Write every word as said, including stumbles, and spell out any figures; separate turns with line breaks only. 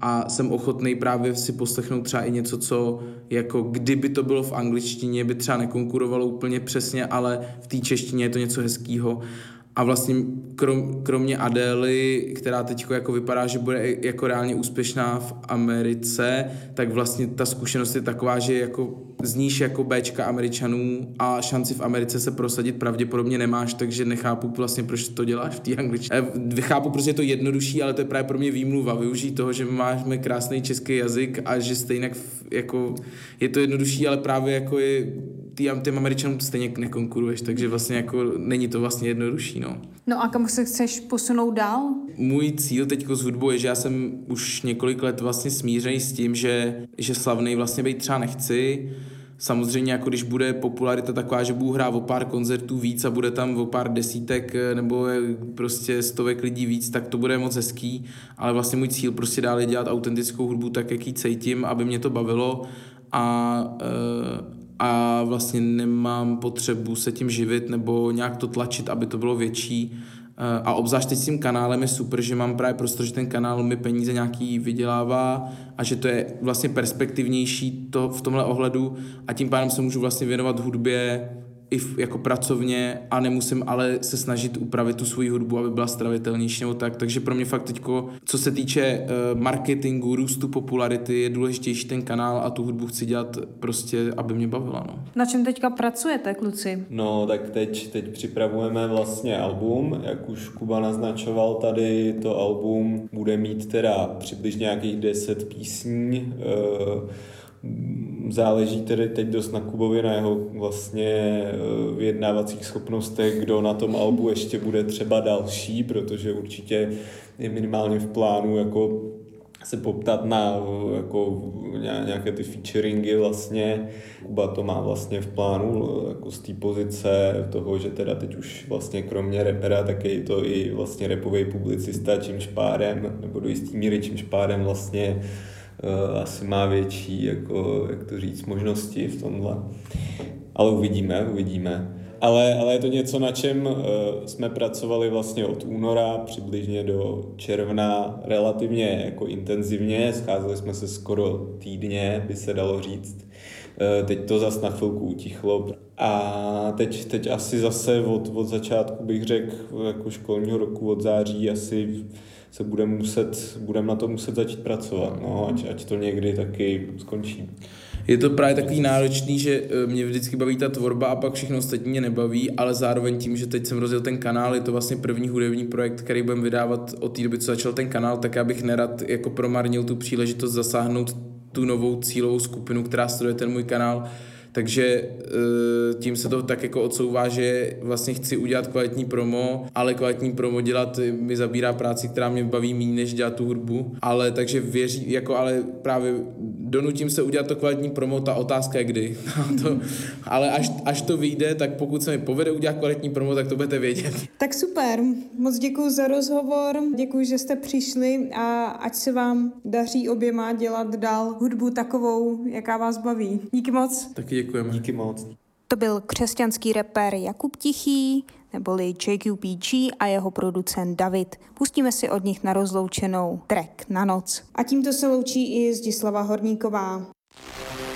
a jsem ochotný právě si poslechnout třeba i něco, co jako kdyby to bylo v angličtině, by třeba nekonkurovalo úplně přesně, ale v té češtině je to něco hezkýho. A vlastně krom, kromě Adély, která teď jako vypadá, že bude jako reálně úspěšná v Americe, tak vlastně ta zkušenost je taková, že jako zníš jako béčka Američanů a šanci v Americe se prosadit pravděpodobně nemáš, takže nechápu vlastně, proč to děláš v té angličtině. Chápu, prostě je to jednodušší, ale to je právě pro mě výmluva. Využij toho, že máme krásný český jazyk a že stejně jako je to jednodušší, ale právě jako je těm Američanům stejně nekonkuruješ, takže vlastně jako není to vlastně jednodušší, no.
No a kam se chceš posunout dál?
Můj cíl teďko s hudbou je, že já jsem už několik let vlastně smířený s tím, že, že slavnej vlastně být třeba nechci. Samozřejmě jako když bude popularita taková, že budu hrát o pár koncertů víc a bude tam o pár desítek nebo prostě stovek lidí víc, tak to bude moc hezký, ale vlastně můj cíl prostě dál je dělat autentickou hudbu tak, jak ji cítím, aby mě to bavilo a uh, a vlastně nemám potřebu se tím živit nebo nějak to tlačit, aby to bylo větší. A obzvlášť teď s tím kanálem je super, že mám právě prostor, že ten kanál mi peníze nějaký vydělává a že to je vlastně perspektivnější to v tomhle ohledu a tím pádem se můžu vlastně věnovat hudbě i v, jako pracovně a nemusím ale se snažit upravit tu svoji hudbu, aby byla stravitelnější nebo tak. Takže pro mě fakt teďko, co se týče uh, marketingu, růstu popularity, je důležitější ten kanál a tu hudbu chci dělat prostě, aby mě bavila. No.
Na čem teďka pracujete, kluci?
No, tak teď, teď připravujeme vlastně album, jak už Kuba naznačoval tady, to album bude mít teda přibližně nějakých deset písní, uh, záleží tedy teď dost na Kubovi, na jeho vlastně vyjednávacích schopnostech, kdo na tom albu ještě bude třeba další, protože určitě je minimálně v plánu jako se poptat na jako nějaké ty featuringy vlastně. Kuba to má vlastně v plánu jako z té pozice toho, že teda teď už vlastně kromě rapera, tak je to i vlastně rapový publicista, čímž pádem, nebo do jistý míry, čímž pádem vlastně Uh, asi má větší, jako, jak to říct, možnosti v tomhle. Ale uvidíme, uvidíme. Ale, ale je to něco, na čem uh, jsme pracovali vlastně od února přibližně do června relativně jako intenzivně. Scházeli jsme se skoro týdně, by se dalo říct. Uh, teď to zas na chvilku utichlo. A teď, teď asi zase od, od začátku bych řekl, jako školního roku od září asi se budeme muset, budeme na to muset začít pracovat, no, ať, ať to někdy taky skončí.
Je to právě takový náročný, že mě vždycky baví ta tvorba a pak všechno ostatní mě nebaví, ale zároveň tím, že teď jsem rozjel ten kanál, je to vlastně první hudební projekt, který budeme vydávat od té doby, co začal ten kanál, tak já bych nerad jako promarnil tu příležitost zasáhnout tu novou cílovou skupinu, která sleduje ten můj kanál. Takže tím se to tak jako odsouvá, že vlastně chci udělat kvalitní promo, ale kvalitní promo dělat mi zabírá práci, která mě baví méně, než dělat tu hudbu. Ale takže věří, jako ale právě donutím se udělat to kvalitní promo, ta otázka je kdy. to, ale až, až to vyjde, tak pokud se mi povede udělat kvalitní promo, tak to budete vědět.
Tak super, moc děkuji za rozhovor, děkuji, že jste přišli a ať se vám daří oběma dělat dál hudbu takovou, jaká vás baví. Díky moc.
Taky děkujeme.
Díky moc.
To byl křesťanský rapper Jakub Tichý, neboli J Q P G a jeho producent David. Pustíme si od nich na rozloučenou track Na noc. A tímto se loučí i Zdislava Horníková.